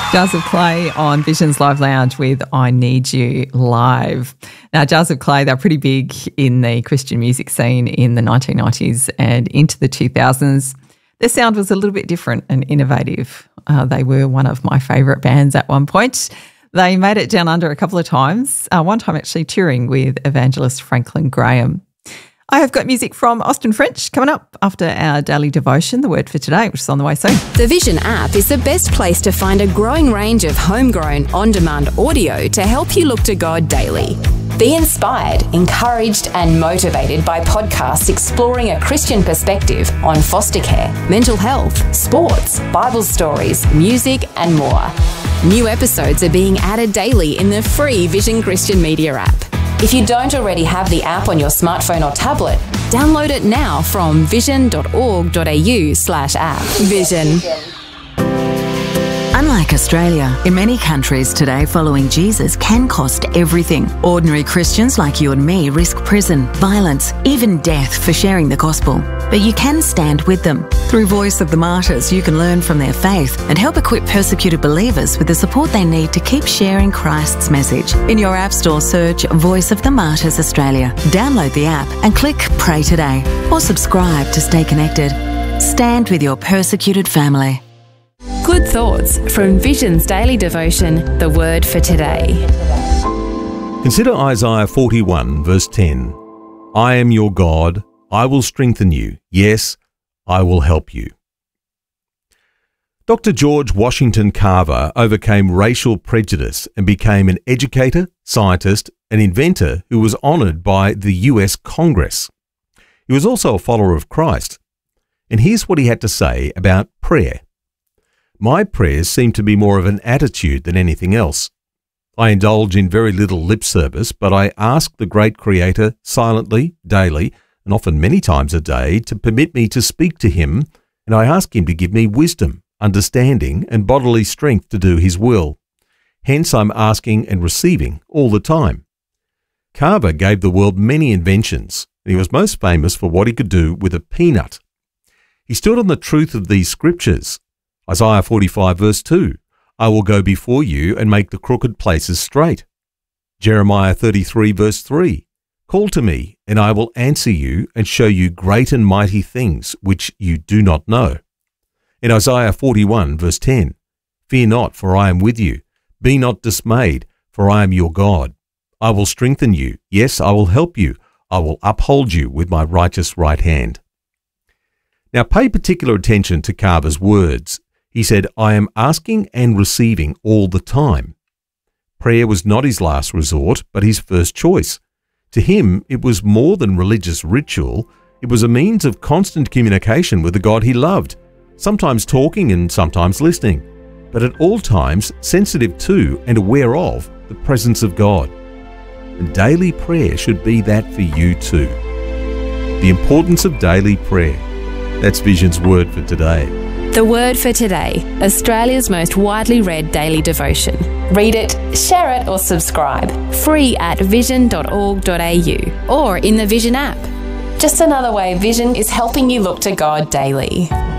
Jars of Clay on Visions Live Lounge with I Need You Live. Now, Jars of Clay, they're pretty big in the Christian music scene in the 1990s and into the 2000s. Their sound was a little bit different and innovative. They were one of my favourite bands at one point. They made it down under a couple of times, one time actually touring with evangelist Franklin Graham. I have got music from Austin French coming up after our daily devotion, the word for today, which is on the way soon. The Vision app is the best place to find a growing range of homegrown, on-demand audio to help you look to God daily. Be inspired, encouraged and motivated by podcasts exploring a Christian perspective on foster care, mental health, sports, Bible stories, music and more. New episodes are being added daily in the free Vision Christian Media app. If you don't already have the app on your smartphone or tablet, download it now from vision.org.au/app. Vision. Unlike Australia, in many countries today, following Jesus can cost everything. Ordinary Christians like you and me risk prison, violence, even death for sharing the gospel. But you can stand with them. Through Voice of the Martyrs, you can learn from their faith and help equip persecuted believers with the support they need to keep sharing Christ's message. In your App Store, search Voice of the Martyrs Australia. Download the app and click Pray Today or subscribe to stay connected. Stand with your persecuted family. Good thoughts from Vision's daily devotion, the word for today. Consider Isaiah 41 verse 10. I am your God, I will strengthen you. Yes, I will help you. Dr. George Washington Carver overcame racial prejudice and became an educator, scientist, and inventor who was honoured by the US Congress. He was also a follower of Christ. And here's what he had to say about prayer. My prayers seem to be more of an attitude than anything else. I indulge in very little lip service, but I ask the great Creator silently, daily, and often many times a day to permit me to speak to Him, and I ask Him to give me wisdom, understanding, and bodily strength to do His will. Hence I'm asking and receiving all the time. Carver gave the world many inventions, and he was most famous for what he could do with a peanut. He stood on the truth of these scriptures. Isaiah 45 verse 2, I will go before you and make the crooked places straight. Jeremiah 33 verse 3, call to me and I will answer you and show you great and mighty things which you do not know. In Isaiah 41 verse 10, fear not, for I am with you. Be not dismayed, for I am your God. I will strengthen you. Yes, I will help you. I will uphold you with my righteous right hand. Now pay particular attention to Carver's words. He said, I am asking and receiving all the time. Prayer was not his last resort, but his first choice. To him, it was more than religious ritual. It was a means of constant communication with the God he loved, sometimes talking and sometimes listening, but at all times sensitive to and aware of the presence of God. And daily prayer should be that for you too. The importance of daily prayer. That's Vision's word for today. The word for today, Australia's most widely read daily devotion. Read it, share it or subscribe. Free at vision.org.au or in the Vision app. Just another way Vision is helping you look to God daily.